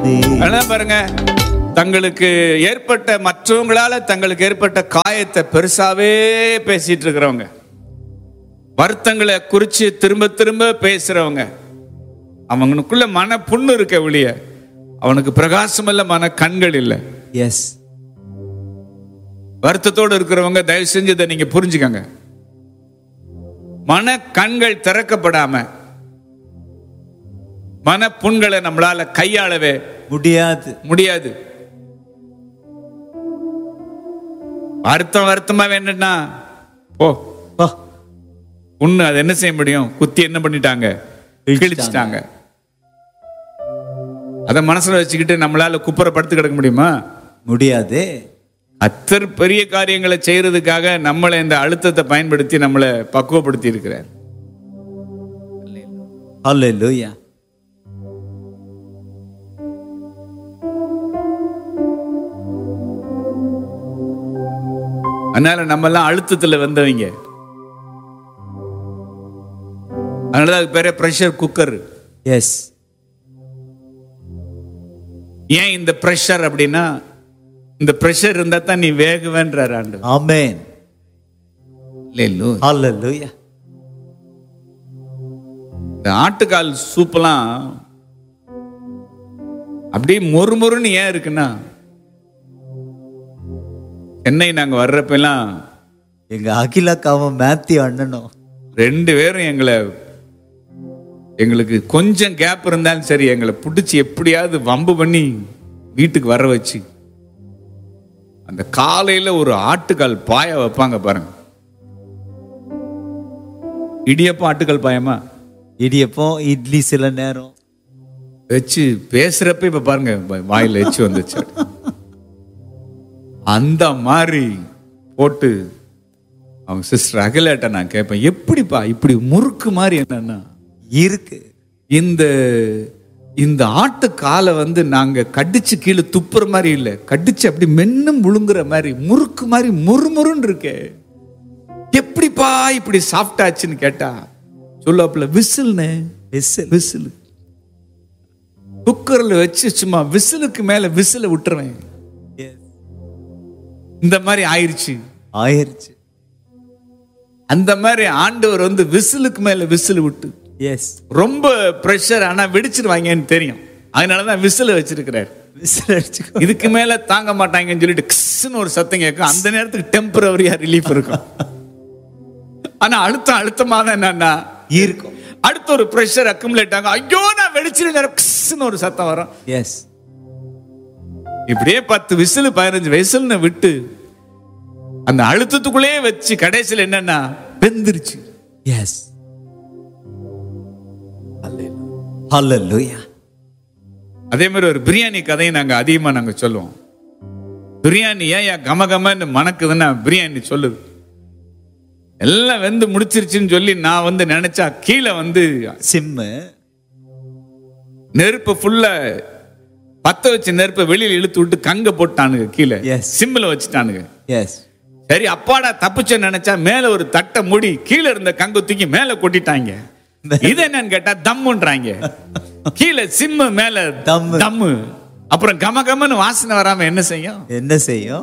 அதான் பாருங்க, தங்களுக்கு ஏற்பட்ட மற்றவங்களால தங்களுக்கு ஏற்பட்ட காயத்தை பெருசாவே பேசிட்டு இருக்கிறவங்க, வருத்தங்களை குறிச்சு திரும்ப திரும்ப பேசுறவங்க, அவனுக்குள்ள மன புண்ணு இருக்க ஒழிய அவனுக்கு பிரகாசம் இல்ல, மன கண்கள் இல்ல. எஸ். வருத்தத்தோடு இருக்கிறவங்க தயவு செஞ்சு இதை நீங்க புரிஞ்சுக்கங்க. மன கண்கள் திறக்கப்படாம மன புண்களை நம்மளால கையாளவே முடியாது. வருத்தமா வேணும்னா போ புண்ணு, அது என்ன செய்ய முடியும்? குத்தி என்ன பண்ணிட்டாங்க? கிழிச்சிட்டாங்க. அத மனசுல வச்சுக்கிட்டு நம்மளால குப்புற படுத்து கிடக்க முடியுமா? முடியாது. அத்தர் பெரிய காரியங்களை செய்யறதுக்காக நம்மளை இந்த அழுத்தத்தை பயன்படுத்தி நம்மளை பக்குவப்படுத்தி இருக்கிறார். ஹல்லேலூயா. அதனால நம்ம எல்லாம் அழுத்தத்துல வந்தவங்க. அதனால அது பேரே பிரஷர் குக்கர். எஸ். ஏன் இந்த பிரஷர் அப்படின்னா, இந்த பிரஷர் இருந்தா தான் நீ வேகுவேன்றார் ஆண்டவர். ஆமென். ஹல்லேலூயா. இந்த ஆட்டுக்கால் சூப்பெல்லாம் அப்படியே மொறுமொறுன்னு ஏன் இருக்குன்னா, சென்னை நாங்க வர்றப்பெல்லாம் எங்க அகிலாக்காவும் மேத்யூ அண்ணனும் 2 பேரும் எங்களுக்கு கொஞ்சம் கேப் இருந்தாலும் சரி, எங்களை பிடிச்சி எப்படியாவது வம்பு பண்ணி வீட்டுக்கு வர வச்சு அந்த காலையில ஒரு ஆட்டுக்கால் பாய வைப்பாங்க பாருங்க. இடியப்பம் ஆட்டுக்கால் பாயமா? இடியப்பம், இட்லி சில நேரம் வச்சு பேசுறப்ப இப்ப பாருங்க வாயில வச்சு வந்துச்சு. அந்த மாதிரி போட்டு அவங்க சிஸ்டர் அகிலாட்ட நான் கேட்பேன், எப்படிப்பா இப்படி முறுக்கு மாதிரி என்னன்னா இருக்கு. இந்த ஆட்டு காலை நாங்க கடிச்சு கீழே துப்புற மாதிரி இல்ல, கடிச்சு அப்படி மென்னும் முழுங்குற மாதிரி முறுக்கு மாதிரி முறுமுறுன்னு இருக்கே, எப்படிப்பா இப்படி சாஃப்ட் ஆச்சுன்னு கேட்டா சொல்லுவாப்புல, விசில்னு விசில் குக்கர்ல வச்சு சும்மா விசிலுக்கு மேல விசில விட்டுருவேன். இந்த மாதிரி ஆயிருச்சு. அந்த மாதிரி ஆண்டவர் விசிலுக்கு மேல விசில் விட்டு, எஸ், ரொம்ப பிரஷர் ஆனா வெடிச்சிருவாங்கன்னு தெரியும், அதனாலதான் விசில வச்சிருக்கிறார். இதுக்கு மேல தாங்க மாட்டாங்கன்னு சொல்லிட்டு கிஸ்ன்னு ஒரு சத்தம் கேட்கும். அந்த நேரத்துக்கு டெம்பரரியா ரிலீஃப் இருக்கும். ஆனா அழுத்தமா தான் என்னன்னா இருக்கும். அடுத்த ஒரு பிரஷர் அக்குமுலேட் ஆகும். ஐயோ நான் வெடிச்சிருந்தேன், கிஸ்ன்னு ஒரு சத்தம் வரும். எஸ். இப்படியே 10 விசில் 15 விசில்னு விட்டு அந்த அழுத்தத்துக்குள்ளே வச்சு கடைசியில் என்னன்னா வெந்துருச்சு. எஸ். ஹல்லேலூயா. அதே மாதிரி ஒரு பிரியாணி கதையை நாங்க அதிகமா சொல்லுவோம். பிரியாணி ஏன் கமகமன்னு மணக்குதுன்னா பிரியாணி சொல்லுது. எல்லாம் வெந்து முடிச்சிருச்சுன்னு சொல்லி நான் நினைச்சா கீழே சிம்மு நெருப்பு ஃபுல்லா பத்த வச்சு நெருப்பை வெளியில இழுத்து விட்டு கங்க போட்டானுங்க, கீழே சிம்மில் வச்சுட்டானுங்க. சரி அப்பாடா தப்பிச்ச நினைச்சா மேல ஒரு தட்டை மூடி கீழே இருந்த கங்க தூக்கி மேல கொட்டிட்டாங்க. இது என்னன்னு கேட்டா தம்முன்றாங்க. கீழே சிம்மு மேல தம்மு. அப்புறம் கமகமன்னு வாசனை வராம என்ன செய்யும்?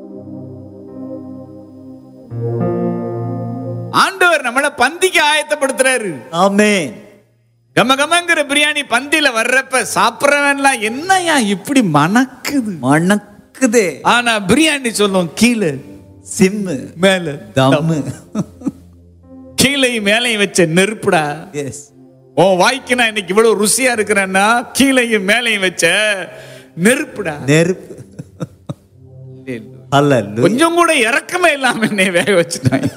ஆண்டவர் நம்மள பந்திக்கு ஆயத்தப்படுத்துறாரு. ஆமென். கமகமங்கிற பிரியாணி பந்தியில வர்றப்ப சாப்பிடறவன்லாம் என்னையா இப்படி மணக்குது. ஆனா பிரியாணி சொல்லும் கீழே சிம்மு மேல தம்மு. கீழையும் மேலையும் வச்ச நெருப்புடா. எஸ். ஓ வாய்க்கு நான் இன்னைக்கு இவ்வளவு ருசியா இருக்கிறேன்னா கீழையும் மேலையும் வச்ச நெருப்புடா. நெருப்பு. கொஞ்சம் கூட இறக்கமே இல்லாம என்னை வேக வச்சுட்டாங்க.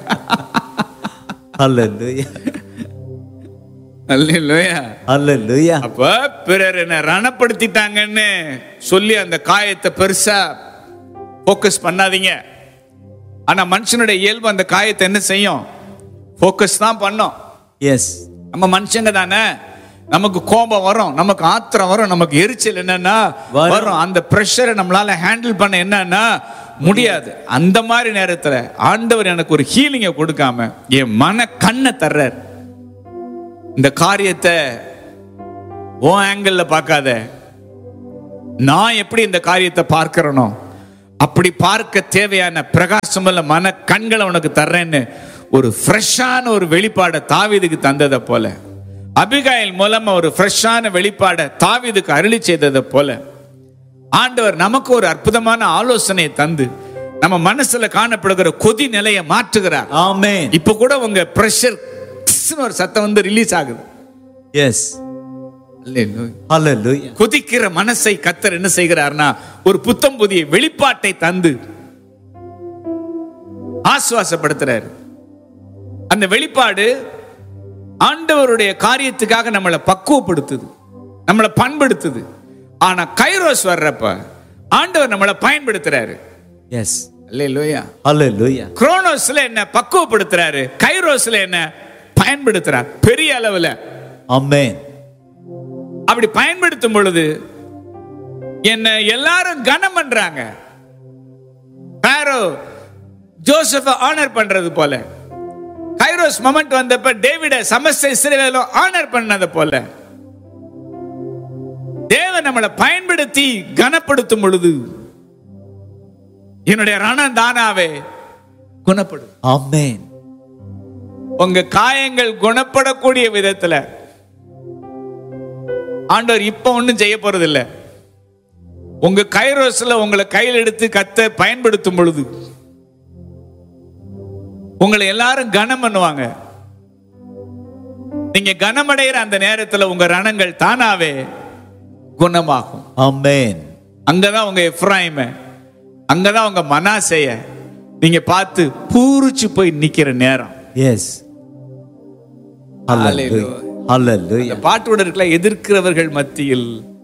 அப்ப பிறர் என்ன ரணப்படுத்திட்டாங்கன்னு சொல்லி அந்த காயத்தை பெருசா போக்கஸ் பண்ணாதீங்க. ஆனா மனுஷனுடைய இயல்பு அந்த காயத்தை என்ன செய்யும்? போக்கஸ் தான் பண்ணும். எஸ். நம்ம மனுஷங்க தானே, நமக்கு கோபம் வரும், நமக்கு ஆத்திரம் வரும், நமக்கு எரிச்சல் என்னன்னா வரும். அந்த பிரஷரை நம்மளால ஹேண்டில் பண்ண என்னன்னா முடியாது. அந்த மாதிரி நேரத்துல ஆண்டவர் எனக்கு ஒரு ஹீலிங்கை கொடுக்காம என் மன கண்ணை தர்றார். இந்த காரியத்தை ஓ ஆங்கிள் பார்க்காத, நான் எப்படி இந்த காரியத்தை பார்க்கிறனோ அப்படி பார்க்க தேவையான பிரகாசமுள்ள மன கண்களை உனக்கு தர்றேன்னு ஒரு ஃப்ரெஷ்ஷான ஒரு வெளிப்பாடை தாவீதுக்கு தந்ததை போல, அபிகாயில் மூலமா ஒரு ஃப்ரெஷ்ஷான வெளிப்பாடை தாவீதுக்கு அருளி செய்ததை போல, ஆண்டவர் நமக்கு ஒரு அற்புதமான ஆலோசனையை தந்து நம்ம மனசுல காணப்படுகிற கொதி நிலையை மாற்றுகிறார். ஆமென். இப்ப கூட உங்க பிரஷர் ஒரு சத்தம் வந்து ரிலீஸ் ஆகுது. எஸ். ஹalleluya. கொதிக்கிற மனசை கர்த்தர் என்ன செய்கிறார்னா ஒரு புத்தம் புதிய வெளிப்பாட்டை தந்து ஆசுவாசப்படுத்துறாரு. அந்த வெளிப்பாடு ஆண்டவருடைய காரியத்துக்காக நம்மளை பக்குவப்படுத்துது, நம்மளை பண்படுத்துது. ஆனா கைரோஸ் வர்றப்ப ஆண்டவர் நம்மளை பயன்படுத்துறாரு. எஸ். அல்லேலூயா. ஹalleluya. குரோனோஸ்ல என்ன பக்குவப்படுத்துறாரு, கைரோஸ்ல என்ன பயன்படுத்துறார் பெரிய அளவுல. ஆமென். அப்படி பயன்படுத்தும் பொழுது என்ன எல்லாரும் கனம் பண்றாங்க. பாரோ ஜோசப் ஆனர் பண்றது போல, கைரோஸ் மொமெண்ட் வந்தப்ப டேவிட சமஸ்த இஸ்ரவேலும் ஆனர் பண்ணது போல, தேவன் நம்மளை பயன்படுத்தி கனப்படுத்தும் பொழுது என்னுடைய ரணம் தானாவே குணப்படும். ஆமென். உங்க காயங்கள் குணப்படக்கூடிய விதத்துல ஆண்டவர் இப்ப ஒண்ணும் செய்ய போறது இல்ல. உங்க கைரோஸ்ல உங்களை கையில் எடுத்து கத்த பயன்படுத்தும் பொழுது உங்களை எல்லாரும் கனம் பண்ணுவாங்க. நீங்க கனமடைகிற அந்த நேரத்துல உங்க ரணங்கள் தானாவே குணமாகும். ஆமென். அங்கதான் உங்க எப்ராயிம, அங்கதான் உங்க மனாசேய நீங்க பார்த்து பூரிச்சு போய் நிக்கிற நேரம். எஸ். ஹalleluya. ஹalleluya. பாட்டோட இருக்கல, எதிர்க்கிறவர்கள் மத்தியில்